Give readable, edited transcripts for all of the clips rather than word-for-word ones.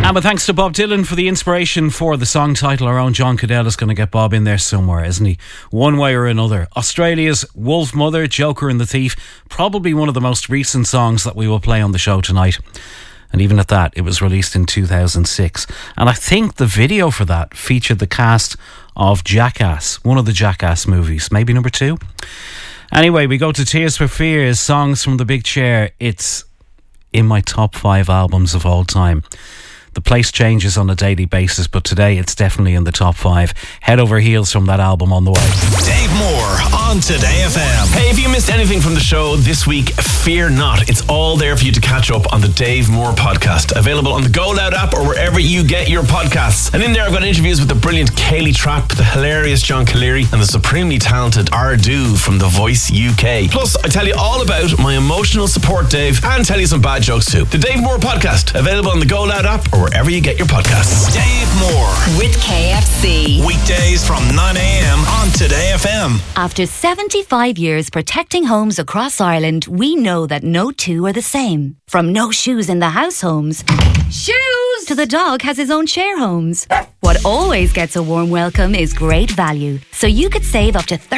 But thanks to Bob Dylan for the inspiration for the song title. Our own John Cadell is going to get Bob in there somewhere, isn't he? One way or another. Australia's Wolf Mother, Joker and the Thief, probably one of the most recent songs that we will play on the show tonight. And even at that, it was released in 2006. And I think the video for that featured the cast of Jackass, one of the Jackass movies, maybe number 2. Anyway, we go to Tears for Fears, Songs from the Big Chair. It's in my top 5 albums of all time. The place changes on a daily basis, but today it's definitely in the top 5. Head over heels from that album on the way. Dave Moore on Today FM. Hey, if you missed anything from the show this week, fear not. It's all there for you to catch up on the Dave Moore podcast. Available on the Go Loud app or wherever you get your podcasts. And in there I've got interviews with the brilliant Kaylee Trapp, the hilarious John Calleary, and the supremely talented Ardu from The Voice UK. Plus, I tell you all about my emotional support Dave and tell you some bad jokes too. The Dave Moore podcast. Available on the Go Loud app or wherever you get your podcasts. Dave Moore with KFC. Weekdays from 9 a.m. on Today FM. After 75 years protecting homes across Ireland, we know that no two are the same. From no shoes in the house homes, shoes, to the dog has his own share homes. What always gets a warm welcome is great value. So you could save up to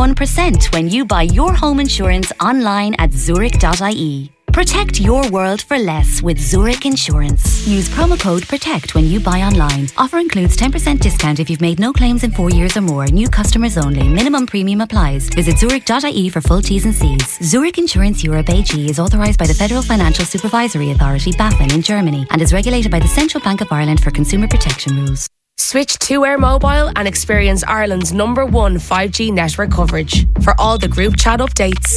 31% when you buy your home insurance online at Zurich.ie. Protect your world for less with Zurich Insurance. Use promo code PROTECT when you buy online. Offer includes 10% discount if you've made no claims in 4 years or more. New customers only. Minimum premium applies. Visit Zurich.ie for full T's and C's. Zurich Insurance Europe AG is authorised by the Federal Financial Supervisory Authority, BaFin, in Germany, and is regulated by the Central Bank of Ireland for consumer protection rules. Switch to Air Mobile and experience Ireland's #1 5G network coverage. For all the group chat updates.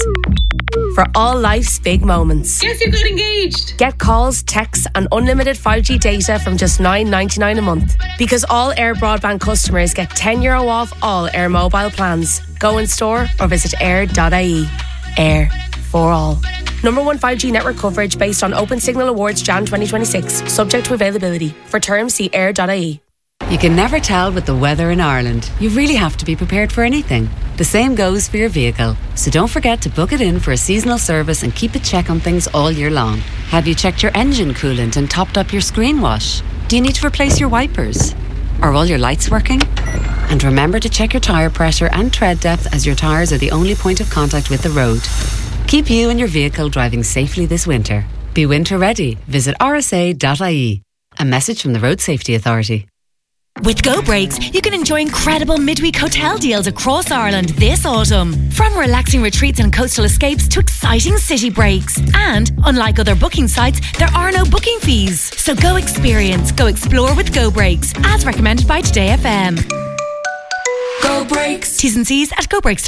For all life's big moments. Guess you got engaged. Get calls, texts and unlimited 5G data from just $9.99 a month. Because all Air Broadband customers get €10 off all Air Mobile plans. Go in store or visit air.ie. Air for all. #1 5G network coverage based on Open Signal Awards Jan 2026. Subject to availability. For terms, see air.ie. You can never tell with the weather in Ireland. You really have to be prepared for anything. The same goes for your vehicle. So don't forget to book it in for a seasonal service and keep a check on things all year long. Have you checked your engine coolant and topped up your screen wash? Do you need to replace your wipers? Are all your lights working? And remember to check your tyre pressure and tread depth, as your tyres are the only point of contact with the road. Keep you and your vehicle driving safely this winter. Be winter ready. Visit rsa.ie. A message from the Road Safety Authority. With Go Breaks, you can enjoy incredible midweek hotel deals across Ireland this autumn. From relaxing retreats and coastal escapes to exciting city breaks. And, unlike other booking sites, there are no booking fees. So go experience, go explore with Go Breaks, as recommended by Today FM. Go Breaks. T's and C's at GoBreaks.